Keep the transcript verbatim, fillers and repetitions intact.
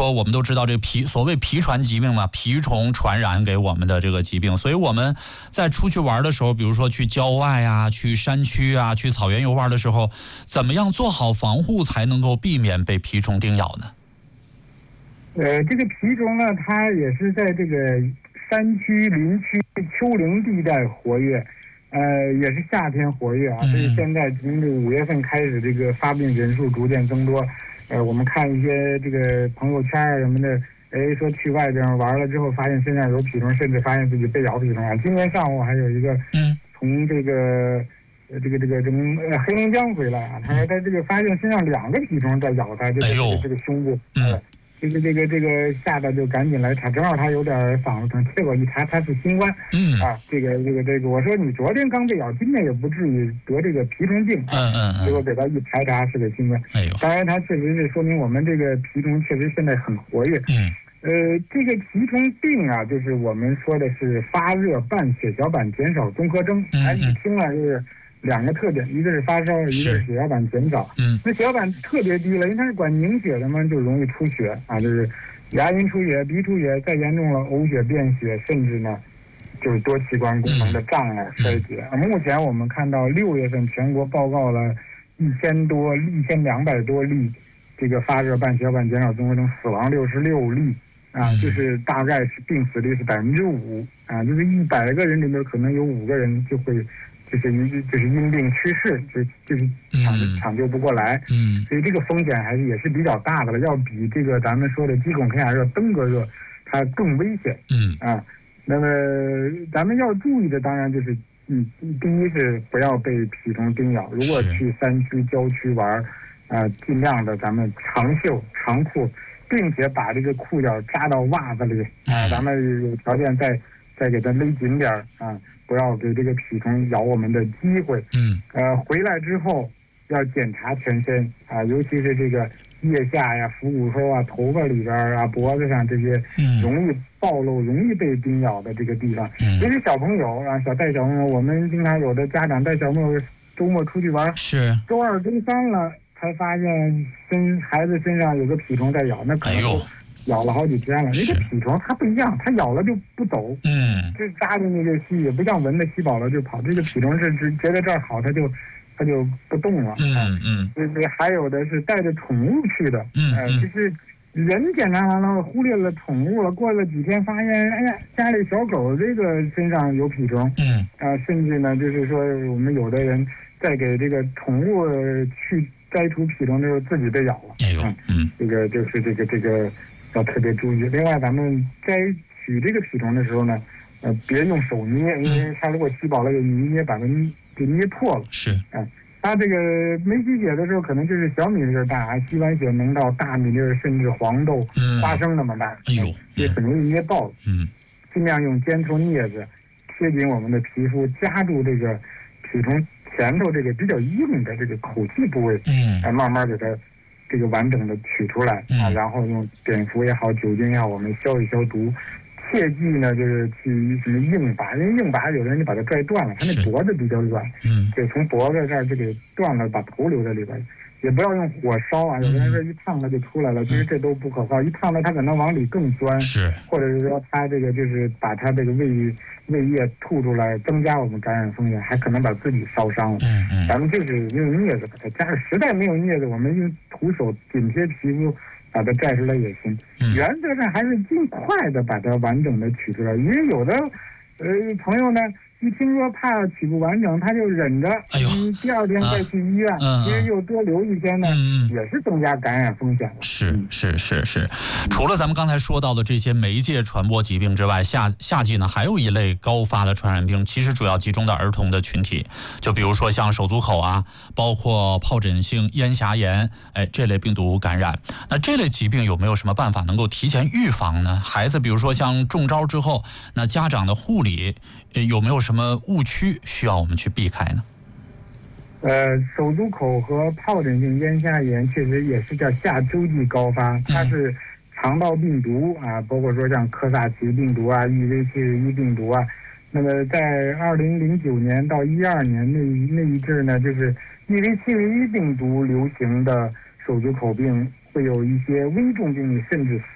说我们都知道这个蜱，所谓蜱传疾病嘛，蜱虫传染给我们的这个疾病，所以我们在出去玩的时候，比如说去郊外啊，去山区啊，去草原游玩的时候，怎么样做好防护才能够避免被蜱虫叮咬呢？ 呃，这个蜱虫呢，它也是在这个山区、林区、丘陵地带活跃。呃，也是夏天活跃啊，所以现在从这个五月份开始，这个发病人数逐渐增多。呃，我们看一些这个朋友圈啊什么的，哎，说去外边玩了之后，发现身上有蜱虫，甚至发现自己被咬蜱虫啊。今天上午还有一个，从这个呃这个这个从呃黑龙江回来啊，他说他这个发现身上两个蜱虫在咬他，这个、这个、这个胸部。嗯。这个这个这个吓得就赶紧来查，正好他有点嗓子疼，结果一查他是新冠。嗯啊，这个这个这个，我说你昨天刚被咬，今天也不至于得这个蜱虫病。嗯嗯嗯。结果给他一排查是个新冠。哎呦，当然他确实是说明我们这个蜱虫确实现在很活跃。嗯。呃，这个蜱虫病啊，就是我们说的是发热伴血小板减少综合征。嗯。一听了就是两个特点，一个是发烧，一个是血小板减少。嗯，那血小板特别低了，因为它是管凝血的嘛，就容易出血啊，就是牙龈出血、鼻出血，再严重了呕血、便血，甚至呢就是多器官功能的障碍衰竭。啊，目前我们看到六月份全国报告了一千多、一千两百多例这个发热伴血小板减少综合征，死亡六十六例啊，就是大概是病死率是百分之五啊，就是一百个人里面可能有五个人就会。就是因就是因病去世，就就是抢抢救不过来，嗯，所以这个风险还是也是比较大的了，要比这个咱们说的鸡孔皮下热、登革热它更危险，嗯啊。那么咱们要注意的当然就是，嗯，第一是不要被蜱虫叮咬，如果去山区、郊区玩，啊，尽量的咱们长袖长裤，并且把这个裤脚扎到袜子里啊，咱们有条件再再给它勒紧点啊。不要给这个蜱虫咬我们的机会。嗯，呃，回来之后要检查全身啊，尤其是这个腋下呀、腹股沟啊、头发里边啊、脖子上这些容易暴露、容易被叮咬的这个地方。嗯，尤其小朋友啊，小带小朋友，我们经常有的家长带小朋友周末出去玩，是周二、周三了才发现身孩子身上有个蜱虫在咬，那可能。哎呦，咬了好几天了，那个蜱虫它不一样，它咬了就不走，嗯，就扎进去就吸，也不像蚊子吸饱了就跑。这个蜱虫是只觉得这儿好，它就它就不动了，嗯嗯。就是还有的是带着宠物去的，嗯，呃，就是人检查完了，忽略了宠物了，过了几天发现，哎呀，家里小狗这个身上有蜱虫，嗯，啊，甚至呢，就是说我们有的人在给这个宠物去摘除蜱虫的时候，自己被咬了，哎呦，嗯，这个就是这个这个。要特别注意。另外，咱们摘取这个蜱虫的时候呢，呃，别用手捏，因为它如果吸饱了，有泥捏把它给捏破了。是，哎、呃，它这个没吸血的时候，可能就是小米粒大，吸完血能到大米粒，甚至黄豆、嗯、花生那么大。哎呦，也很容易捏爆。嗯，尽量用尖头镊子贴紧我们的皮肤，夹住这个蜱虫前头这个比较硬的这个口器部位，嗯，哎，慢慢给它。这个完整的取出来啊，然后用碘伏也好、酒精也好，我们消一消毒。切记呢，就是去什么硬拔，因为硬拔有的人就把它拽断了，他那脖子比较软，嗯，就从脖子这儿就给断了，把头留在里边。也不要用火烧啊，有的人说一烫它就出来了，其实这都不可靠，一烫它它可能往里更钻，是，或者是说它这个就是把它这个胃胃液吐出来，增加我们感染风险，还可能把自己烧伤了。嗯嗯，咱们就是用镊子把它夹，实在没有镊子，我们用徒手紧贴皮肤把它摘出来也行。嗯、原则上还是尽快的把它完整的取出来，因为有的呃朋友呢。一听说怕取不完整，他就忍着，哎呦，嗯，第二天再去医院，嗯、其实又多留一天呢，嗯、也是增加感染风险了。 是是是是，除了咱们刚才说到的这些媒介传播疾病之外，夏夏季呢还有一类高发的传染病，其实主要集中在儿童的群体，就比如说像手足口啊，包括疱疹性咽峡炎，哎，这类病毒感染。那这类疾病有没有什么办法能够提前预防呢？孩子比如说像中招之后，那家长的护理有没有什么误区需要我们去避开呢？ 呃，手足口和疱疹性咽峡炎确实也是叫下周际高发，它是肠道病毒啊，包括说像科萨奇病毒啊、E V 七十一病毒啊。那么在二零零九年到一二年那那一阵呢，就是 E V 七十一病毒流行的手足口病，会有一些危重病例，甚至死。